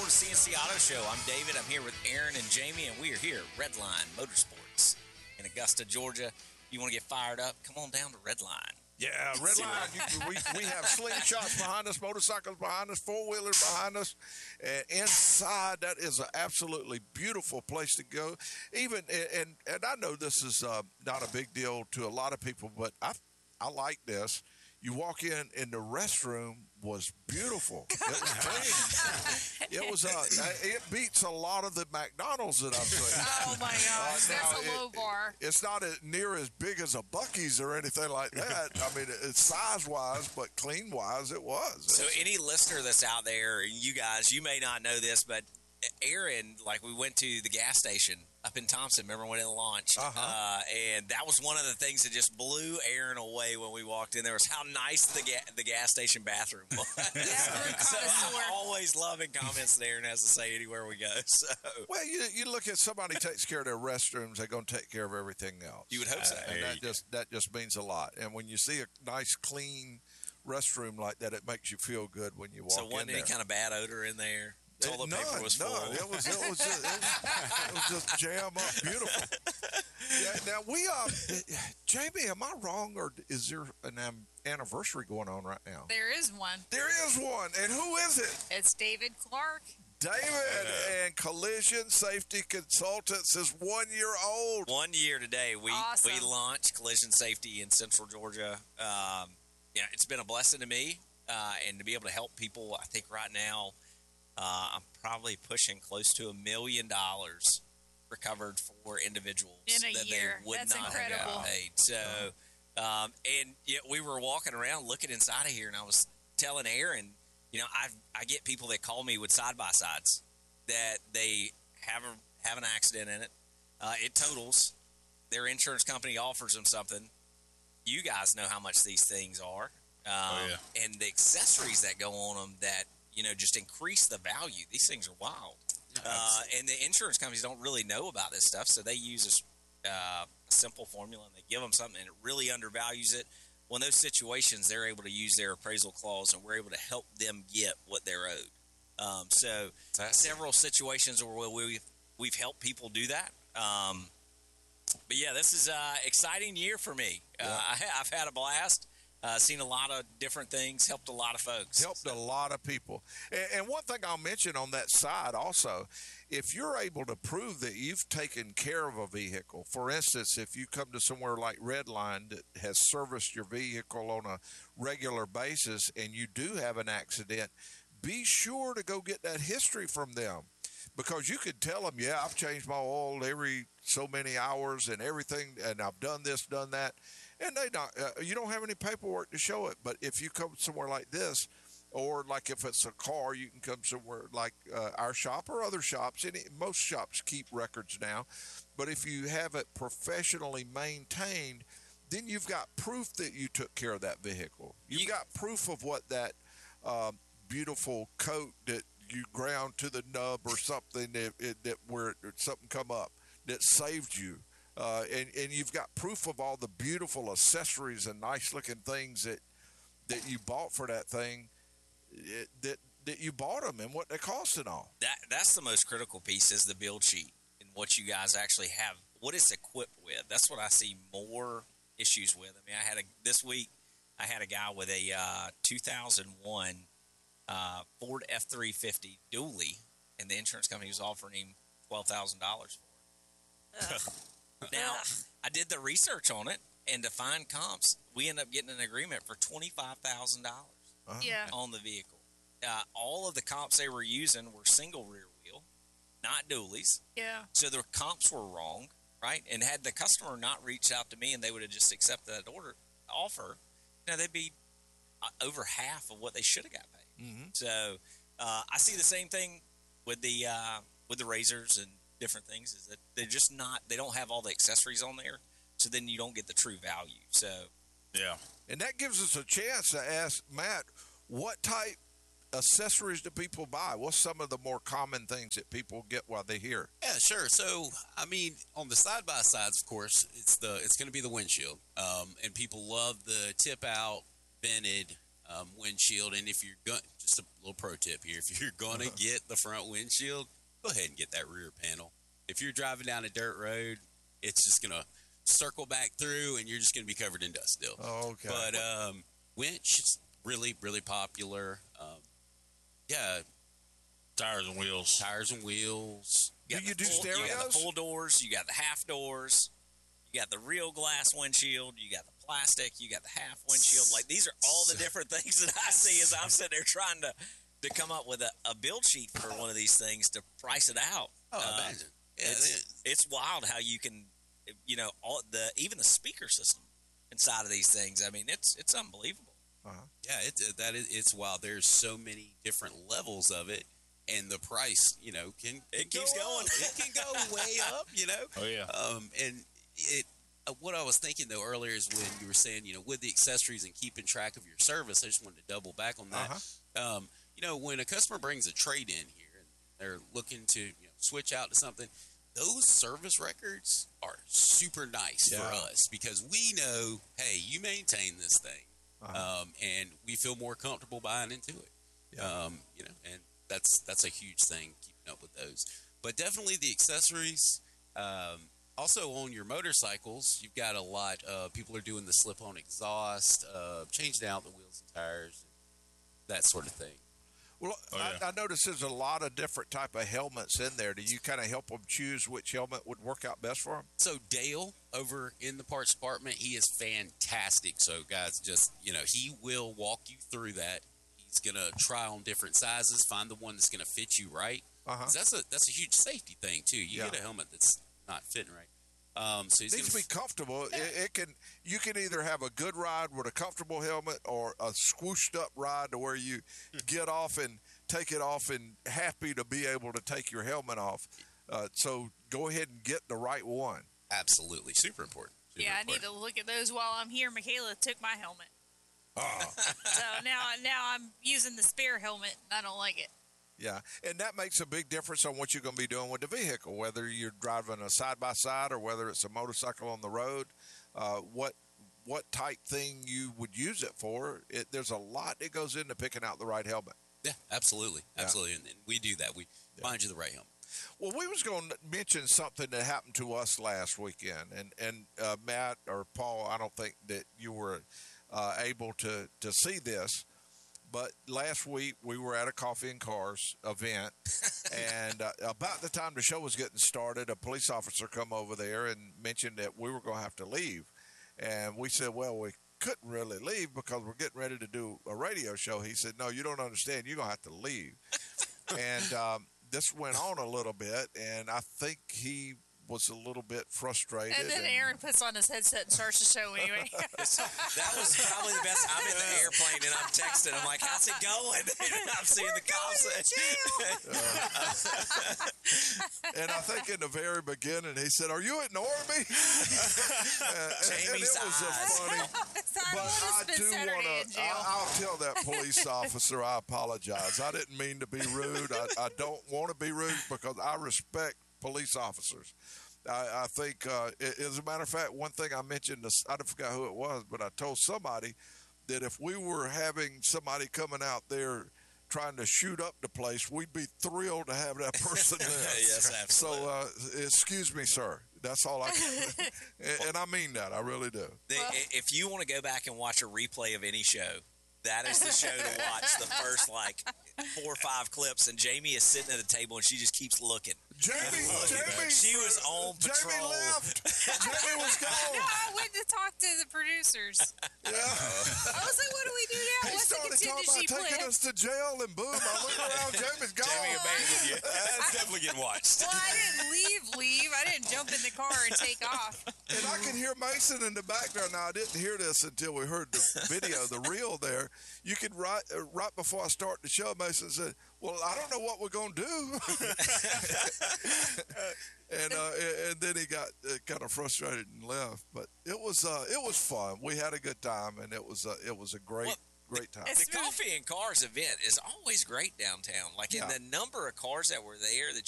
the CNC Auto Show. I'm David. I'm here with Aaron and Jamie, and we are here at Redline Motorsports in Augusta, Georgia. If you want to get fired up, come on down to Redline. Yeah, Redline. We have slingshots behind us, motorcycles behind us, four-wheelers behind us. And inside, that is an absolutely beautiful place to go. Even and I know this is not a big deal to a lot of people, but I like this. You walk in, and the restroom was beautiful. It was clean. It was. It beats a lot of the McDonald's that I've seen. Oh my gosh, that's a low bar. It's not near as big as a Buc-ee's or anything like that. I mean, it's size-wise, but clean-wise, it was. So, any listener that's out there, you guys, you may not know this, but Aaron, like, we went to the gas station up in Thompson. Remember when it launched? And that was one of the things that just blew Aaron away when we walked in there was how nice the gas station bathroom was. So I'm always loving comments that Aaron has to say anywhere we go. So, well, you look at somebody takes care of their restrooms, they're going to take care of everything else. You would hope so. And that just means a lot. And when you see a nice, clean restroom like that, it makes you feel good when you walk in there. So wasn't any kind of bad odor in there? Toilet paper was full. It was just jam up, beautiful. Yeah, now Jamie, am I wrong, or is there an anniversary going on right now? There is one. There is one, and who is it? It's David Clark. David and Collision Safety Consultants is 1 year old. 1 year today. We Awesome. launched Collision Safety in Central Georgia. It's been a blessing to me, and to be able to help people. I think right now, I'm probably pushing close to $1 million recovered for individuals in a that year. They would That's not incredible. have paid. So, and yet we were walking around looking inside of here, and I was telling Aaron, I get people that call me with side by sides that they have an accident in it. It totals. Their insurance company offers them something. You guys know how much these things are, and the accessories that go on them that just increase the value. These things are wild. And the insurance companies don't really know about this stuff, so they use a simple formula, and they give them something, and it really undervalues it. Well, in those situations, they're able to use their appraisal clause, and we're able to help them get what they're owed. So several situations where we've helped people do that. But, yeah, this is an exciting year for me. I've had a blast. Seen a lot of different things, helped a lot of folks. Helped a lot of people. And one thing I'll mention on that side also, if you're able to prove that you've taken care of a vehicle, for instance, if you come to somewhere like Redline that has serviced your vehicle on a regular basis and you do have an accident, be sure to go get that history from them. Because you could tell them, I've changed my oil every so many hours and everything, and I've done this, done that. And you don't have any paperwork to show it. But if you come somewhere like this, or like if it's a car, you can come somewhere like our shop or other shops. Most shops keep records now. But if you have it professionally maintained, then you've got proof that you took care of that vehicle. You've got proof of what that beautiful coat that you ground to the nub or something that where something come up that saved you. And you've got proof of all the beautiful accessories and nice looking things that you bought for that thing, that you bought them and what they cost and all. That's the most critical piece is the build sheet and what you guys actually have, what it's equipped with. That's what I see more issues with. I mean, this week I had a guy with a 2001 Ford F-350 dually, and the insurance company was offering him $12,000 for it. Now, I did the research on it, and to find comps, we ended up getting an agreement for $25,000 on the vehicle. All of the comps they were using were single rear wheel, not dualies. Yeah. So the comps were wrong, right? And had the customer not reached out to me and they would have just accepted that offer, they'd be over half of what they should have got paid. Mm-hmm. So I see the same thing with the razors and different things, is that they don't have all the accessories on there, so then you don't get the true value. So and that gives us a chance to ask Matt, what type accessories do people buy? What's some of the more common things that people get while they're here? Yeah, sure. So I mean, on the side by sides, of course, it's going to be the windshield, and people love the tip out vented windshield. And if you're going, just a little pro tip here, if you're going to get the front windshield, go ahead and get that rear panel. If you're driving down a dirt road, it's just going to circle back through, and you're just going to be covered in dust still. Oh, okay. But winch is really, really popular. Yeah, Tires and wheels. tires and wheels. Do you do You got the stereos? full doors. You got the half doors. You got the real glass windshield. You got the plastic. You got the half windshield. Like, these are all the different things that I see as I'm sitting there trying to come up with a build sheet for one of these things to price it out. Imagine. Yeah, It's wild how you can, even the speaker system inside of these things. I mean, it's unbelievable. yeah, it's wild. There's so many different levels of it, and the price, It keeps go going. up. It can go way up, Oh, yeah. And it. What I was thinking though earlier is when you were saying, with the accessories and keeping track of your service. I just wanted to double back on that. When a customer brings a trade in here and they're looking to switch out to something, those service records are super nice for us because we know, hey, you maintain this thing, and we feel more comfortable buying into it. And that's a huge thing, keeping up with those. But definitely the accessories. Also on your motorcycles, you've got a lot of people are doing the slip-on exhaust, changing out the wheels and tires, that sort of thing. Well, I noticed there's a lot of different type of helmets in there. Do you kind of help them choose which helmet would work out best for them? So Dale over in the parts department, he is fantastic. So guys, just, he will walk you through that. He's going to try on different sizes, find the one that's going to fit you right. 'Cause that's a huge safety thing too. You get a helmet that's not fitting right. So he's It needs to be comfortable. You can either have a good ride with a comfortable helmet or a squooshed up ride to where you get off and take it off and happy to be able to take your helmet off. So go ahead and get the right one. absolutely super important. Super I need important. to look at those while I'm here. Michaela took my helmet. So now I'm using the spare helmet, and I don't like it. Yeah, and that makes a big difference on what you're going to be doing with the vehicle, whether you're driving a side-by-side or whether it's a motorcycle on the road. What type thing you would use it for. There's a lot that goes into picking out the right helmet. Yeah, absolutely. Absolutely. And we do that. We find you the right helmet. Well, we was going to mention something that happened to us last weekend, and Matt or Paul, I don't think that you were able to see this, but last week we were at a Coffee and Cars event, and about the time the show was getting started, a police officer come over there and mentioned that we were going to have to leave, and we said, well, we couldn't really leave because we're getting ready to do a radio show. He said, no, you don't understand. You're going to have to leave. And this went on a little bit, and I think he was a little bit frustrated. And then Aaron puts on his headset and starts the show anyway. That was probably the best. I'm in the airplane and I'm texting. I'm like, how's it going? And I'm seeing the cops. And I think in the very beginning, he said, are you at Norby? and it Jamie's was eyes. funny. I But would I have do spent Saturday want in to, jail. I'll tell that police officer I apologize. I didn't mean to be rude. I don't want to be rude because I respect police officers. I think, as a matter of fact, one thing I mentioned, I forgot who it was, but I told somebody that if we were having somebody coming out there trying to shoot up the place, we'd be thrilled to have that person there. Yes, absolutely. So, excuse me, sir. That's all I can. And I mean that. I really do. If you want to go back and watch a replay of any show, that is the show to watch. The first 4 or 5 clips, and Jamie is sitting at a table and she just keeps looking. Jamie, She was on patrol. Jamie left. Jamie was No, gone. I went to talk to the producers. Yeah. I was like, what do we do now? He What's the started talking contingency about taking plan? us to jail, and boom, I look around, Jamie's gone. Jamie abandoned you. That's definitely getting watched. Well, I didn't leave. I didn't jump in the car and take off. And I can hear Mason in the background. Now, I didn't hear this until we heard the video, the reel there. You could, right before I start the show, Mason said, well, I don't know what we're going to do. And then he got kind of frustrated and left. But it was fun. We had a good time, and it was a great time. The Coffee and Cars event is always great downtown. And the number of cars that were there that